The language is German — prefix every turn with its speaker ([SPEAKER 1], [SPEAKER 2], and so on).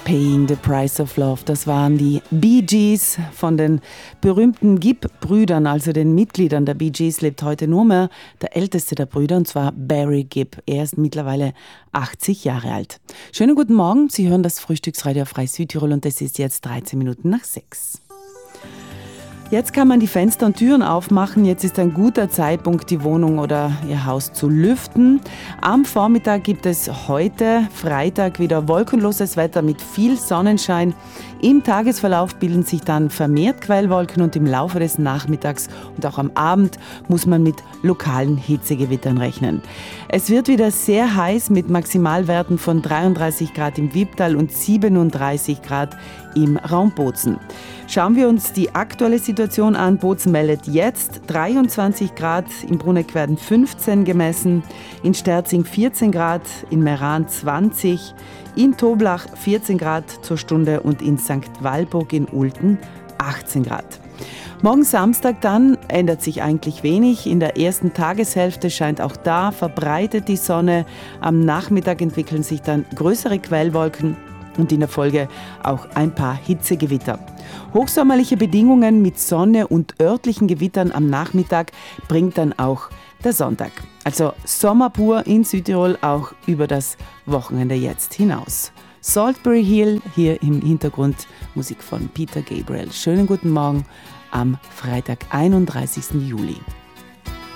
[SPEAKER 1] Paying the Price of Love. Das waren die Bee Gees von den berühmten Gibb-Brüdern, also den Mitgliedern der Bee Gees, lebt heute nur mehr der älteste der Brüder, und zwar Barry Gibb. Er ist mittlerweile 80 Jahre alt. Schönen guten Morgen, Sie hören das Frühstücksradio auf Frei Südtirol und es ist jetzt 13 Minuten nach 6. Jetzt kann man die Fenster und Türen aufmachen. Jetzt ist ein guter Zeitpunkt, die Wohnung oder Ihr Haus zu lüften. Am Vormittag gibt es heute, Freitag, wieder wolkenloses Wetter mit viel Sonnenschein. Im Tagesverlauf bilden sich dann vermehrt Quellwolken und im Laufe des Nachmittags und auch am Abend muss man mit lokalen Hitzegewittern rechnen. Es wird wieder sehr heiß mit Maximalwerten von 33 Grad im Wipptal und 37 Grad im Raum Bozen. Schauen wir uns die aktuelle Situation an. Bozen meldet jetzt 23 Grad, in Bruneck werden 15 gemessen, in Sterzing 14 Grad, in Meran 20, in Toblach 14 Grad zur Stunde und in St. Walburg in Ulten 18 Grad. Morgen Samstag dann ändert sich eigentlich wenig. In der ersten Tageshälfte scheint auch da verbreitet die Sonne. Am Nachmittag entwickeln sich dann größere Quellwolken und in der Folge auch ein paar Hitzegewitter. Hochsommerliche Bedingungen mit Sonne und örtlichen Gewittern am Nachmittag bringt dann auch der Sonntag. Also Sommer pur in Südtirol auch über das Wochenende jetzt hinaus. Salisbury Hill, hier im Hintergrund Musik von Peter Gabriel. Schönen guten Morgen am Freitag, 31. Juli.